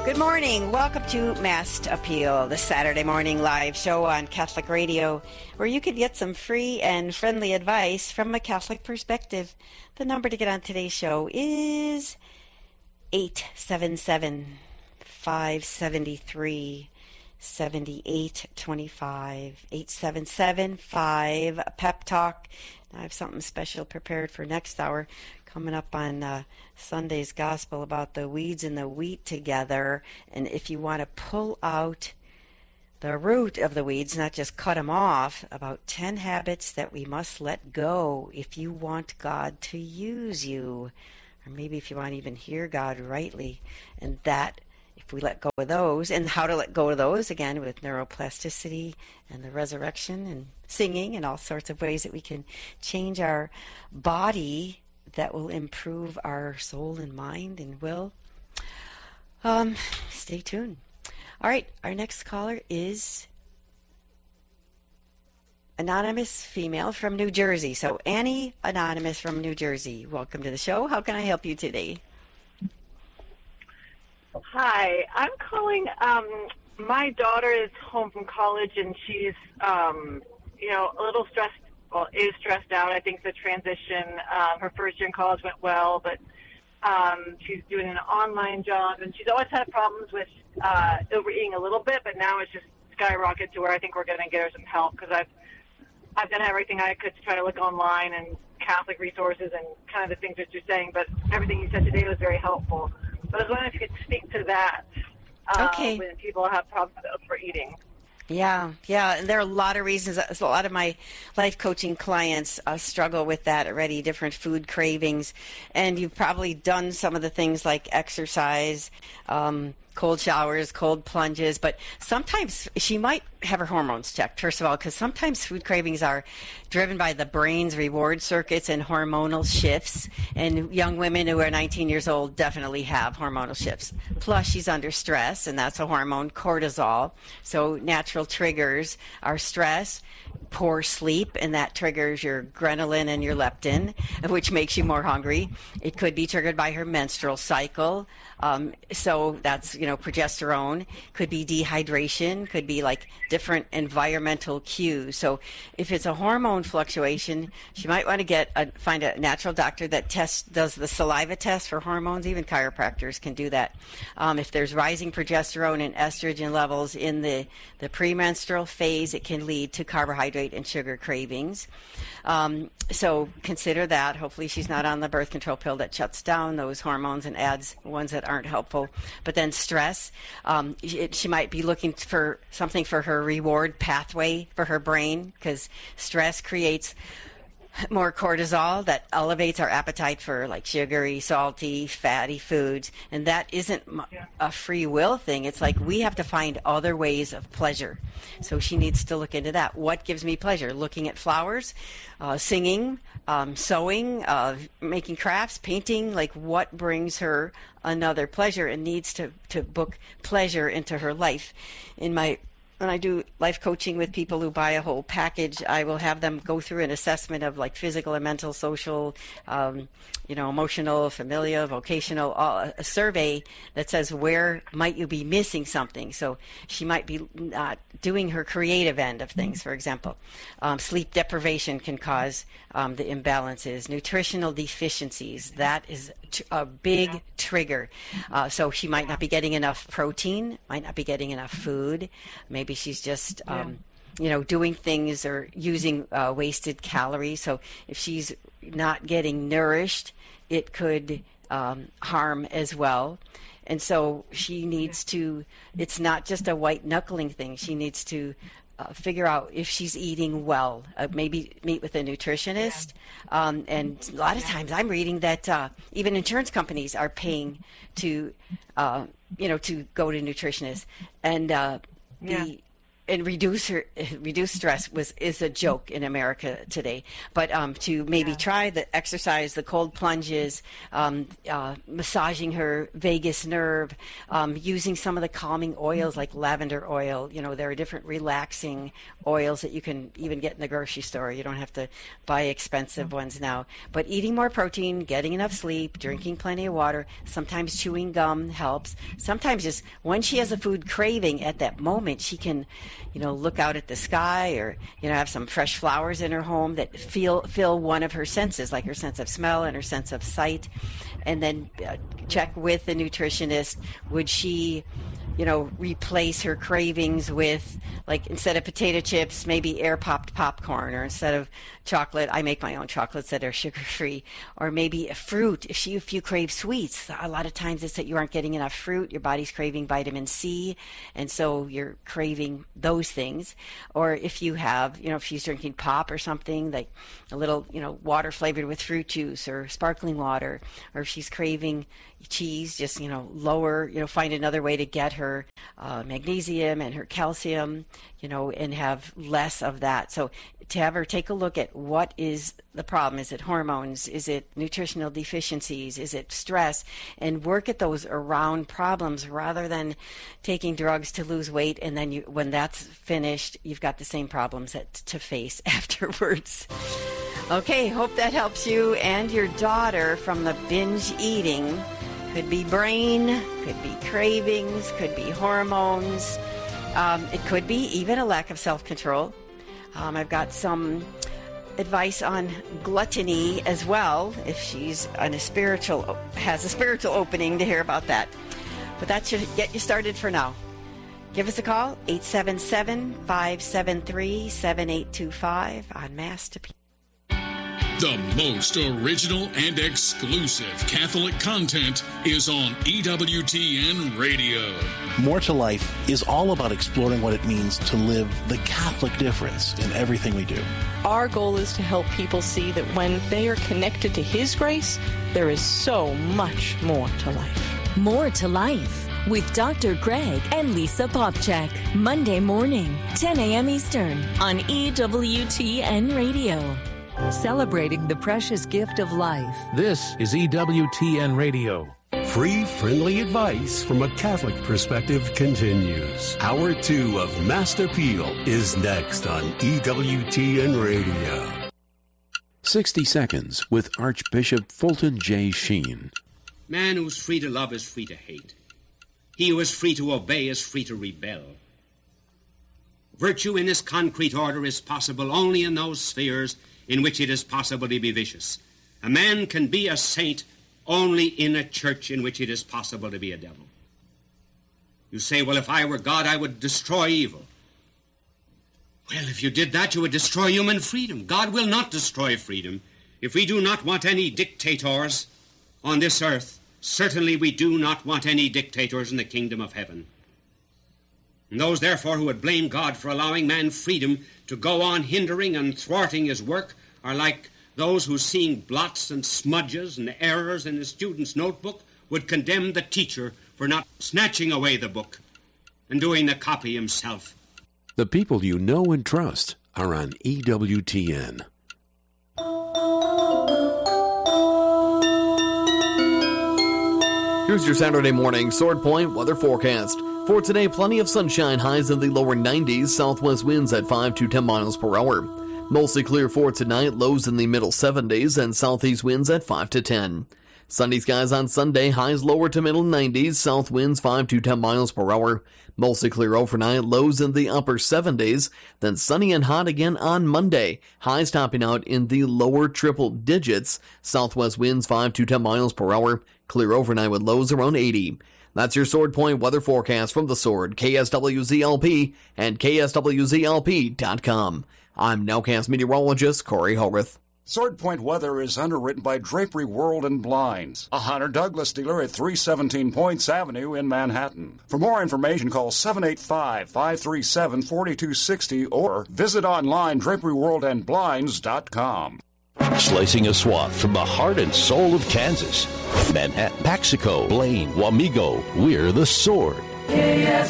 Good morning. Welcome to Mast Appeal, the Saturday morning live show on Catholic Radio, where you can get some free and friendly advice from a Catholic perspective. The number to get on today's show is 877-573-7825, 877-5-PEP Talk. I have something special prepared for next hour coming up on Sunday's Gospel about the weeds and the wheat together. And if you want to pull out the root of the weeds, not just cut them off, about 10 habits that we must let go if you want God to use you. Or maybe if you want to even hear God rightly. And that, if we let go of those, and how to let go of those, again, with neuroplasticity and the resurrection and singing and all sorts of ways that we can change our body that will improve our soul and mind and will. Stay tuned. All right, our next caller is Anonymous Female from New Jersey. So Annie, Anonymous from New Jersey, welcome to the show. How can I help you today? Hi, I'm calling. My daughter is home from college, and she's, a little stressed. Well, is stressed out. I think the transition. Her first year in college went well, but she's doing an online job, and she's always had problems with overeating a little bit. But now it's just skyrocketed to where I think we're going to get her some help, because I've done everything I could to try to look online and Catholic resources and kind of the things that you're saying. But everything you said today was very helpful. But I was wondering if you could speak to that when people have problems with overeating. Yeah. And there are a lot of reasons. A lot of my life coaching clients struggle with that already, different food cravings. And you've probably done some of the things like exercise, cold showers, cold plunges, but sometimes she might have her hormones checked, first of all, because sometimes food cravings are driven by the brain's reward circuits and hormonal shifts. And young women who are 19 years old definitely have hormonal shifts. Plus, she's under stress, and that's a hormone, cortisol. So natural triggers are stress, poor sleep, and that triggers your ghrelin and your leptin, which makes you more hungry. It could be triggered by her menstrual cycle. So that's, progesterone. Could be dehydration. Could be like different environmental cues. So if it's a hormone fluctuation, she might want to find a natural doctor that does the saliva test for hormones. Even chiropractors can do that. If there's rising progesterone and estrogen levels in the premenstrual phase, it can lead to carbohydrate and sugar cravings. So consider that. Hopefully she's not on the birth control pill that shuts down those hormones and adds ones that aren't helpful. But then stress, she might be looking for something for her reward pathway for her brain, because stress creates more cortisol that elevates our appetite for like sugary, salty, fatty foods. And that isn't a free will thing. It's like we have to find other ways of pleasure. So she needs to look into that. What gives me pleasure? Looking at flowers, singing, sewing, making crafts, painting, like what brings her another pleasure, and needs to book pleasure into her life. When I do life coaching with people who buy a whole package, I will have them go through an assessment of like physical and mental, social, emotional, familial, vocational, a survey that says where might you be missing something. So she might be not doing her creative end of things, for example. Sleep deprivation can cause the imbalances. Nutritional deficiencies, that is a big trigger. So she might not be getting enough protein, might not be getting enough food. Maybe she's just, doing things or using wasted calories. So if she's not getting nourished, it could harm as well. And so she needs to, it's not just a white knuckling thing. She needs to figure out if she's eating well, maybe meet with a nutritionist. And a lot of times I'm reading that even insurance companies are paying to go to nutritionists. And and reduce stress is a joke in America today. But to maybe try the exercise, the cold plunges, massaging her vagus nerve, using some of the calming oils like lavender oil. There are different relaxing oils that you can even get in the grocery store. You don't have to buy expensive ones now. But eating more protein, getting enough sleep, drinking plenty of water, sometimes chewing gum helps. Sometimes just when she has a food craving at that moment, she can look out at the sky or, have some fresh flowers in her home that fill one of her senses, like her sense of smell and her sense of sight. And then check with the nutritionist, would she, replace her cravings with, like, instead of potato chips, maybe air-popped popcorn, or instead of chocolate, I make my own chocolates that are sugar-free, or maybe a fruit. If you crave sweets, a lot of times it's that you aren't getting enough fruit, your body's craving vitamin C, and so you're craving those things. Or if you have, if she's drinking pop or something, like a little, water flavored with fruit juice or sparkling water, or if she's craving cheese, just, lower, find another way to get her magnesium and her calcium, and have less of that. So to have her take a look at what is the problem. Is it hormones? Is it nutritional deficiencies? Is it stress? And work at those around problems rather than taking drugs to lose weight, and then when that's finished, you've got the same problems to face afterwards. Okay, hope that helps you and your daughter from the binge eating. Could be brain, could be cravings, could be hormones. It could be even a lack of self-control. I've got some advice on gluttony as well, if she's has a spiritual opening to hear about that. But that should get you started for now. Give us a call, 877-573-7825 on Mass to Peace. The most original and exclusive Catholic content is on EWTN Radio. More to Life is all about exploring what it means to live the Catholic difference in everything we do. Our goal is to help people see that when they are connected to His grace, there is so much more to life. More to Life with Dr. Greg and Lisa Popchak. Monday morning, 10 a.m. Eastern on EWTN Radio. Celebrating the precious gift of life. This is EWTN Radio. Free, friendly advice from a Catholic perspective continues. Hour 2 of Mass Appeal is next on EWTN Radio. 60 Seconds with Archbishop Fulton J. Sheen. Man who's free to love is free to hate. He who is free to obey is free to rebel. Virtue in this concrete order is possible only in those spheres in which it is possible to be vicious. A man can be a saint only in a church in which it is possible to be a devil. You say, well, if I were God, I would destroy evil. Well, if you did that, you would destroy human freedom. God will not destroy freedom. If we do not want any dictators on this earth, certainly we do not want any dictators in the kingdom of heaven. And those, therefore, who would blame God for allowing man freedom to go on hindering and thwarting his work are like those who, seeing blots and smudges and errors in the student's notebook, would condemn the teacher for not snatching away the book and doing the copy himself. The people you know and trust are on EWTN. Here's your Saturday morning Sword Point weather forecast. For today, plenty of sunshine, highs in the lower 90s, southwest winds at 5 to 10 miles per hour. Mostly clear for tonight, lows in the middle 70s, and southeast winds at 5 to 10. Sunny skies on Sunday, highs lower to middle 90s, south winds 5 to 10 miles per hour. Mostly clear overnight, lows in the upper 70s, then sunny and hot again on Monday. Highs topping out in the lower triple digits, southwest winds 5 to 10 miles per hour. Clear overnight with lows around 80. That's your Sword Point weather forecast from The Sword, KSWZLP, and KSWZLP.com. I'm Nowcast meteorologist Corey Hogarth. Sword Point weather is underwritten by Drapery World and Blinds, a Hunter Douglas dealer at 317 Points Avenue in Manhattan. For more information, call 785-537-4260 or visit online draperyworldandblinds.com. Slicing a swath from the heart and soul of Kansas. Manhattan, Paxico, Blaine, Wamego, we're The Sword.